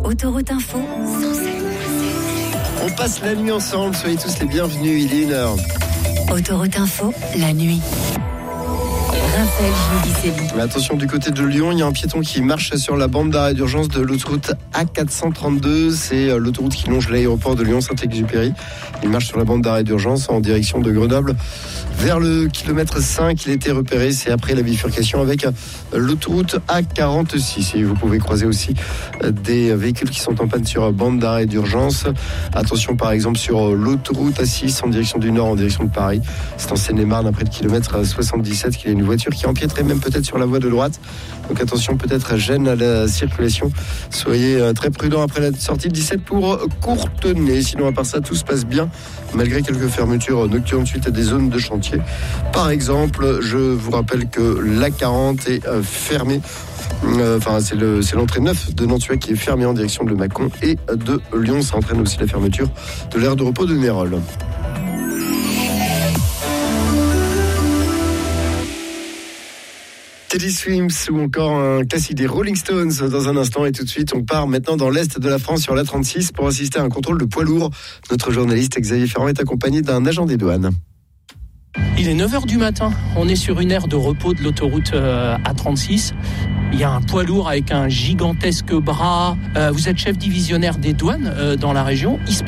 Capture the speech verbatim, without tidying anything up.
Autoroute Info. On passe la nuit ensemble, soyez tous les bienvenus, il est une heure. Autoroute Info, la nuit. Raphaël Giudicelli. Mais attention, du côté de Lyon, il y a un piéton qui marche sur la bande d'arrêt d'urgence de l'autoroute A quatre cent trente-deux. C'est l'autoroute qui longe l'aéroport de Lyon-Saint-Exupéry. Il marche sur la bande d'arrêt d'urgence en direction de Grenoble. Vers le kilomètre cinq, il a été repéré. C'est après la bifurcation avec l'autoroute A quarante-six. Et vous pouvez croiser aussi des véhicules qui sont en panne sur bande d'arrêt d'urgence. Attention par exemple sur l'autoroute A six en direction du nord, en direction de Paris. C'est en Seine-et-Marne, après le kilomètre soixante-dix-sept, qu'il y a une voiture qui empiéterait même peut-être sur la voie de droite. Donc attention, peut-être gêne à la circulation. Soyez très prudents après la sortie de dix-sept pour Courtenay. Sinon, à part ça, tout se passe bien, malgré quelques fermetures nocturnes suite à des zones de chantier. Par exemple, je vous rappelle que l'A quarante est fermée. Enfin, euh, c'est, le, c'est l'entrée neuf de Nantua qui est fermée en direction de Mâcon et de Lyon. Ça entraîne aussi la fermeture de l'aire de repos de Nérol. Teddy Swims ou encore un classique des Rolling Stones dans un instant, et tout de suite on part maintenant dans l'est de la France sur l'A trente-six pour assister à un contrôle de poids lourd. Notre journaliste Xavier Ferrand est accompagné d'un agent des douanes. Il est neuf heures du matin, on est sur une aire de repos de l'autoroute A trente-six. Il y a un poids lourd avec un gigantesque bras. Euh, vous êtes chef divisionnaire des douanes euh, dans la région. Il se